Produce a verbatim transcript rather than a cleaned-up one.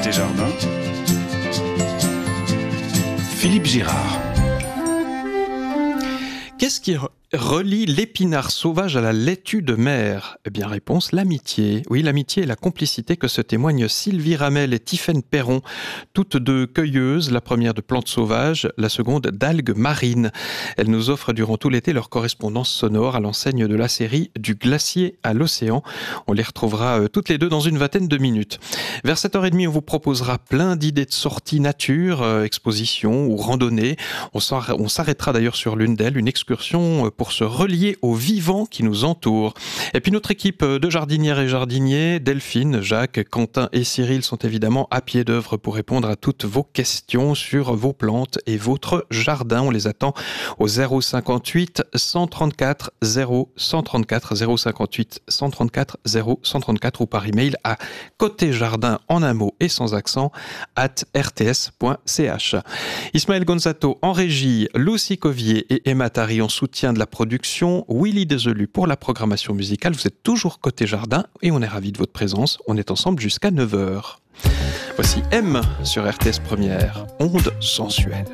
Côté Jardin, Philippe Girard. Qu'est-ce qui relie l'épinard sauvage à la laitue de mer ? Eh bien, réponse, l'amitié. Oui, l'amitié et la complicité que se témoignent Sylvie Ramel et Tiffaine Perron, toutes deux cueilleuses, la première de plantes sauvages, la seconde d'algues marines. Elles nous offrent durant tout l'été leur correspondance sonore à l'enseigne de la série Du glacier à l'océan. On les retrouvera toutes les deux dans une vingtaine de minutes. Vers sept heures trente, on vous proposera plein d'idées de sorties nature, euh, expositions ou randonnées. On, on s'arrêtera d'ailleurs sur l'une d'elles, une excursion pour se relier aux vivants qui nous entourent. Et puis notre équipe de jardinières et jardiniers, Delphine, Jacques, Quentin et Cyril sont évidemment à pied d'œuvre pour répondre à toutes vos questions sur vos plantes et votre jardin. On les attend au zéro cinquante-huit cent trente-quatre zéro cent trente-quatre zéro cinquante-huit cent trente-quatre zéro cent trente-quatre ou par email à côté jardin en un mot et sans accent at r t s point c h. Ismaël Gonzato en régie, Lucie Covier et Emma Tari en soutien de la production, Willy Deselu pour la programmation musicale. Vous êtes toujours côté jardin et on est ravis de votre présence. On est ensemble jusqu'à neuf heures. Voici M sur R T S Première, onde sensuelle.